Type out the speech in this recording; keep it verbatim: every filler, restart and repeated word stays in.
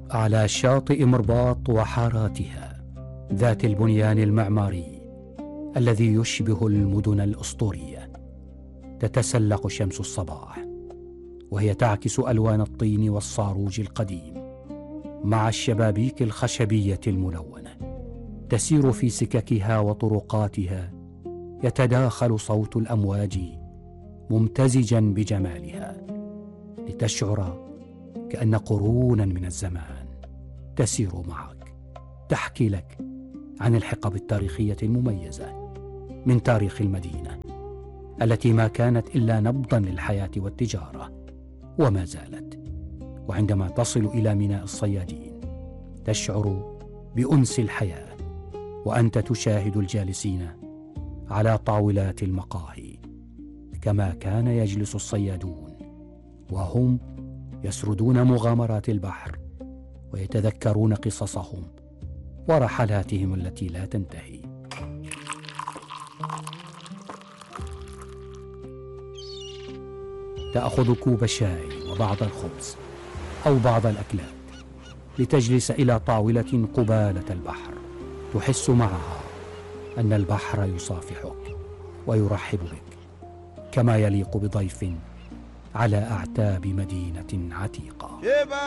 على شاطئ مرباط وحاراتها ذات البنيان المعماري الذي يشبه المدن الأسطورية، تتسلق شمس الصباح وهي تعكس ألوان الطين والصاروج القديم مع الشبابيك الخشبية الملونة. تسير في سككها وطرقاتها، يتداخل صوت الأمواج ممتزجا بجمالها، لتشعر كأن قرونا من الزمان تسير معك، تحكي لك عن الحقب التاريخية المميزة من تاريخ المدينة التي ما كانت إلا نبضا للحياة والتجارة وما زالت. وعندما تصل إلى ميناء الصيادين تشعر بأنس الحياة وأنت تشاهد الجالسين على طاولات المقاهي كما كان يجلس الصيادون وهم يسردون مغامرات البحر ويتذكرون قصصهم ورحلاتهم التي لا تنتهي. تأخذ كوب شاي وبعض الخبز أو بعض الأكلات لتجلس إلى طاولة قبالة البحر، تحس معها أن البحر يصافحك ويرحب بك كما يليق بضيف على أعتاب مدينة عتيقة.